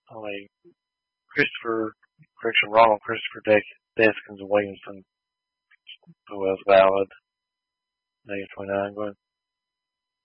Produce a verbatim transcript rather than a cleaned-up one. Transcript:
only Christopher, correction, Ronald Christopher Dec- Deskins Williamson, who was valid. Negative twenty-nine, go ahead.